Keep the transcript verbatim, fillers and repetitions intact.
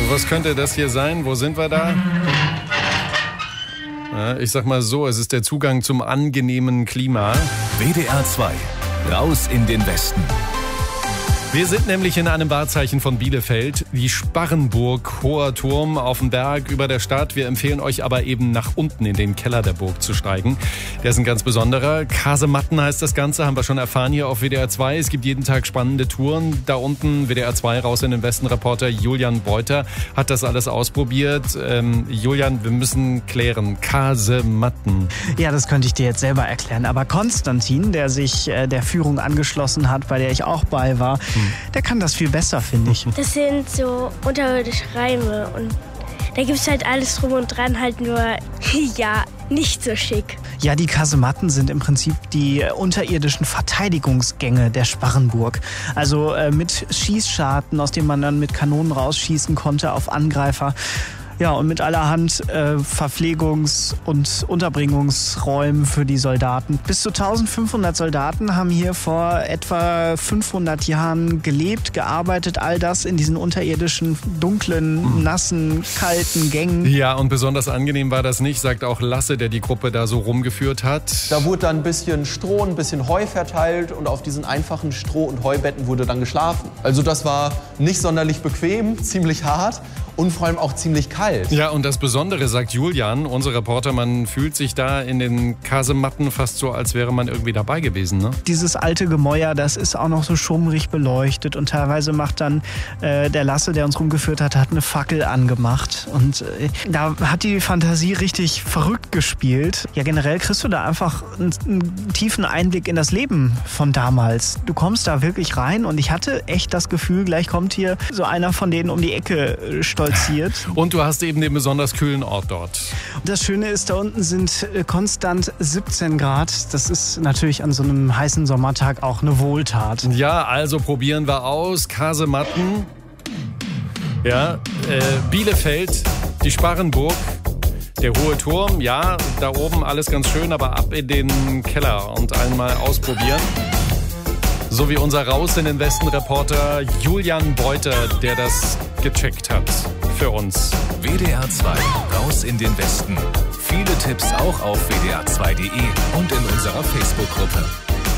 Was könnte das hier sein? Wo sind wir da? Ja, ich sag mal so, es ist der Zugang zum angenehmen Klima. W D R zwei, raus in den Westen. Wir sind nämlich in einem Wahrzeichen von Bielefeld, die Sparrenburg, hoher Turm auf dem Berg über der Stadt. Wir empfehlen euch aber eben nach unten in den Keller der Burg zu steigen. Der ist ein ganz besonderer. Kasematten heißt das Ganze, haben wir schon erfahren hier auf W D R zwei. Es gibt jeden Tag spannende Touren. Da unten W D R zwei raus in den Westen. Reporter Julian Beuter hat das alles ausprobiert. Ähm, Julian, wir müssen klären. Kasematten. Ja, das könnte ich dir jetzt selber erklären. Aber Konstantin, der sich äh, der Führung angeschlossen hat, bei der ich auch bei war, hm. der kann das viel besser, finde ich. Das sind so unterirdische Reime und da gibt es halt alles drum und dran, halt nur, ja, nicht so schick. Ja, die Kasematten sind im Prinzip die unterirdischen Verteidigungsgänge der Sparrenburg. Also äh, mit Schießscharten, aus denen man dann mit Kanonen rausschießen konnte auf Angreifer. Ja, und mit allerhand äh, Verpflegungs- und Unterbringungsräumen für die Soldaten. Bis zu eintausendfünfhundert Soldaten haben hier vor etwa fünfhundert Jahren gelebt, gearbeitet, all das in diesen unterirdischen, dunklen, nassen, kalten Gängen. Ja, und besonders angenehm war das nicht, sagt auch Lasse, der die Gruppe da so rumgeführt hat. Da wurde dann ein bisschen Stroh, ein bisschen Heu verteilt und auf diesen einfachen Stroh- und Heubetten wurde dann geschlafen. Also das war nicht sonderlich bequem, ziemlich hart. Und vor allem auch ziemlich kalt. Ja, und das Besondere, sagt Julian, unser Reporter, man fühlt sich da in den Kasematten fast so, als wäre man irgendwie dabei gewesen, ne? Dieses alte Gemäuer, das ist auch noch so schummrig beleuchtet und teilweise macht dann äh, der Lasse, der uns rumgeführt hat, hat eine Fackel angemacht und äh, da hat die Fantasie richtig verrückt gespielt. Ja, generell kriegst du da einfach einen, einen tiefen Einblick in das Leben von damals. Du kommst da wirklich rein und ich hatte echt das Gefühl, gleich kommt hier so einer von denen um die Ecke äh, stolziert. Und du hast eben den besonders kühlen Ort dort. Das Schöne ist, da unten sind konstant siebzehn Grad. Das ist natürlich an so einem heißen Sommertag auch eine Wohltat. Ja, also probieren wir aus. Kasematten. Ja, äh, Bielefeld, die Sparrenburg, der hohe Turm. Ja, da oben alles ganz schön, aber ab in den Keller und einmal ausprobieren. So wie unser Raus in den Westen-Reporter Julian Beuter, der das gecheckt hat für uns. W D R zwei, raus in den Westen. Viele Tipps auch auf w d r zwei punkt d e und in unserer Facebook-Gruppe.